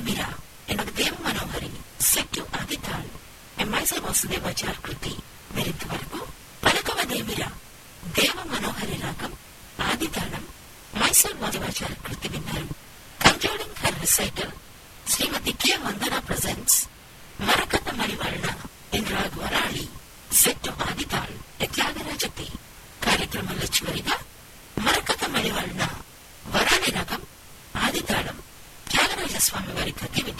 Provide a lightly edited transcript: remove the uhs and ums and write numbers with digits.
ದೇವಿರ ಎನ್ನುವ ದೇವ ಮನೋಹರಿ ಸೆಟ್ಟು ಆದಿತಾಳು ಎಂಬೈಸೆ ವಾಸುದೇವಾಚಾರ ಕೃತಿ మెరింతవరకు పలకవ దేవిర దేవ మనోహరి రాగం ఆదితాళం మైసూర్ వాసుదేవాచార్య కృతి విన్నారు. Concluding her recital Shrimati K Vandana presents మరకత మణివర్ణ in raag Varali set ఆదితాళ్.